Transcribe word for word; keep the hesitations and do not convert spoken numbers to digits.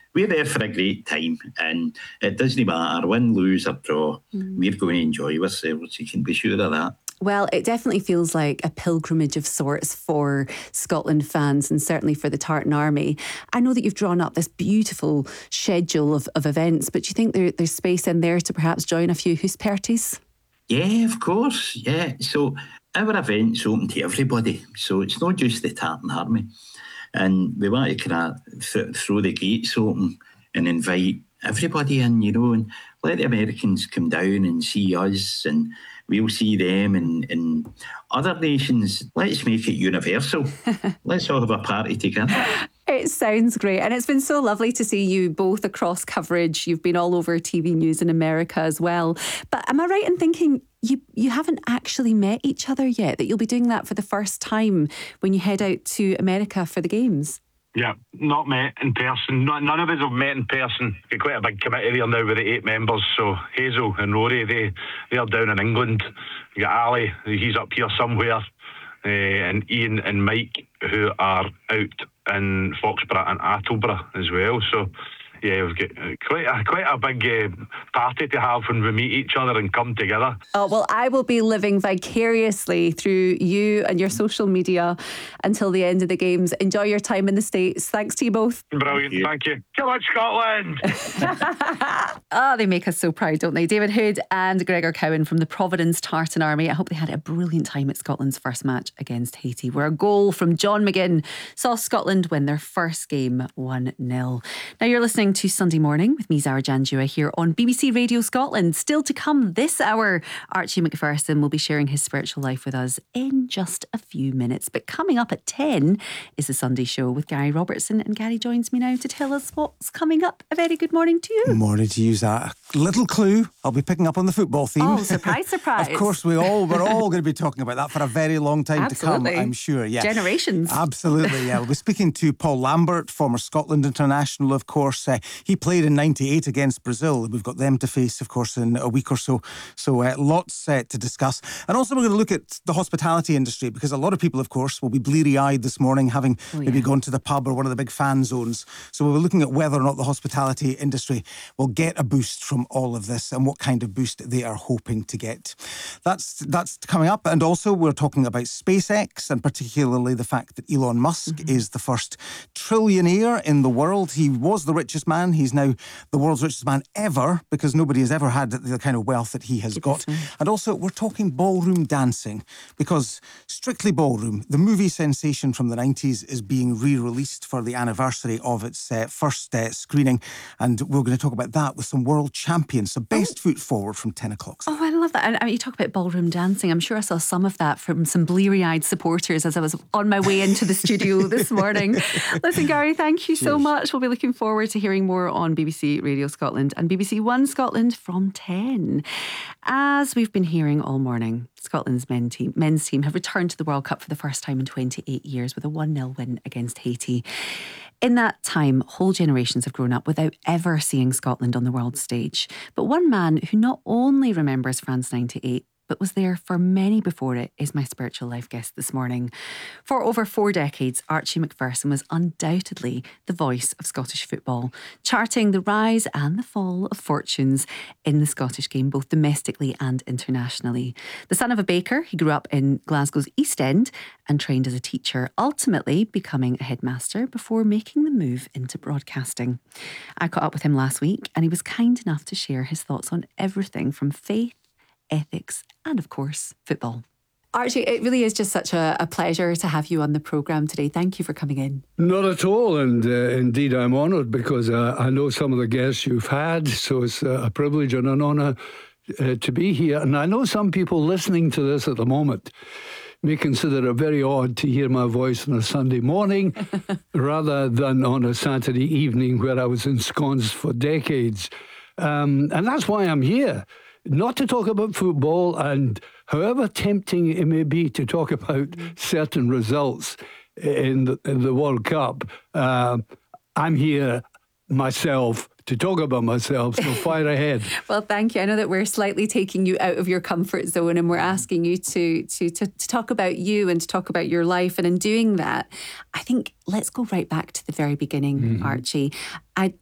we're there for a great time, and it doesn't matter win, lose or draw. Mm. We're going to enjoy ourselves. You can be sure of that. Well, it definitely feels like a pilgrimage of sorts for Scotland fans, and certainly for the Tartan Army. I know that you've drawn up this beautiful schedule of, of events, but do you think there, there's space in there to perhaps join a few Hoosparties? Yeah, of course. Yeah. So our event's open to everybody. So it's not just the Tartan Army. And we want to kind of th- throw the gates open and invite everybody in, you know, and let the Americans come down and see us, and we'll see them, and, and other nations. Let's make it universal. Let's all have a party together. It sounds great. And it's been so lovely to see you both across coverage. You've been all over T V news in America as well. But am I right in thinking you, you haven't actually met each other yet, that you'll be doing that for the first time when you head out to America for the games? Yeah, not met in person. None of us have met in person. We've got quite a big committee there now with the eight members. So Hazel and Rory, they, they're down in England. You got Ali, he's up here somewhere. Uh, and Ian and Mike, who are out in Foxborough and Attleborough as well. So yeah, we've got quite a, quite a big uh, party to have when we meet each other and come together. Oh, well, I will be living vicariously through you and your social media until the end of the games. Enjoy your time in the States. Thanks to you both. Brilliant, thank you. Come on, Scotland! Oh, they make us so proud, don't they? David Hood and Gregor Cowan from the Providence Tartan Army. I hope they had a brilliant time at Scotland's first match against Haiti, where a goal from John McGinn saw Scotland win their first game one nil. Now you're listening to Sunday Morning with me, Zara Janjua, here on B B C Radio Scotland. Still to come this hour, Archie Macpherson will be sharing his spiritual life with us in just a few minutes. But coming up at ten is the Sunday Show with Gary Robertson, and Gary joins me now to tell us what's coming up. A very good morning to you. Good morning to you, Zara. Little clue, I'll be picking up on the football theme. Oh, surprise, surprise. Of course, we all, we're all going to be talking about that for a very long time Absolutely. to come, I'm sure. Yeah. Generations. Absolutely, yeah. We'll be speaking to Paul Lambert, former Scotland international, of course. Uh, he played in ninety-eight against Brazil. We've got them to face, of course, in a week or so. So uh, lots uh, to discuss. And also we're going to look at the hospitality industry, because a lot of people, of course, will be bleary-eyed this morning, having oh, yeah. maybe gone to the pub or one of the big fan zones. So we're looking at whether or not the hospitality industry will get a boost from all of this, and what kind of boost they are hoping to get. That's that's coming up. And also we're talking about SpaceX, and particularly the fact that Elon Musk mm-hmm. is the first trillionaire in the world. He was the richest man. He's now the world's richest man ever, because nobody has ever had the kind of wealth that he has got. And also we're talking ballroom dancing, because Strictly Ballroom, the movie sensation from the nineties, is being re-released for the anniversary of its uh, first uh, screening, and we're going to talk about that with some world champions. So best oh. foot forward from ten o'clock. Oh, I love that. And I mean, you talk about ballroom dancing. I'm sure I saw some of that from some bleary-eyed supporters as I was on my way into the studio this morning. Listen, Gary, thank you so Cheers. much. We'll be looking forward to hearing more on B B C Radio Scotland and B B C One Scotland from ten. As we've been hearing all morning, Scotland's men team, men's team have returned to the World Cup for the first time in twenty-eight years with a one nil win against Haiti. In that time, whole generations have grown up without ever seeing Scotland on the world stage. But one man who not only remembers France ninety-eight, but was there for many before it, is my spiritual life guest this morning. For over four decades, Archie Macpherson was undoubtedly the voice of Scottish football, charting the rise and the fall of fortunes in the Scottish game, both domestically and internationally. The son of a baker, he grew up in Glasgow's East End and trained as a teacher, ultimately becoming a headmaster before making the move into broadcasting. I caught up with him last week, and he was kind enough to share his thoughts on everything from faith, ethics, and of course, football. Archie, it really is just such a, a pleasure to have you on the programme today. Thank you for coming in. Not at all, and uh, indeed I'm honoured, because uh, I know some of the guests you've had, so it's uh, a privilege and an honour uh, to be here. And I know some people listening to this at the moment may consider it very odd to hear my voice on a Sunday morning rather than on a Saturday evening where I was ensconced for decades. Um, and that's why I'm here. Not to talk about football, and however tempting it may be to talk about certain results in the, in the World Cup, uh, I'm here myself to talk about myself, so fire ahead. Well, thank you. I know that we're slightly taking you out of your comfort zone, and we're asking you to, to, to, to talk about you and to talk about your life. And in doing that, I think let's go right back to the very beginning, mm-hmm. Archie. I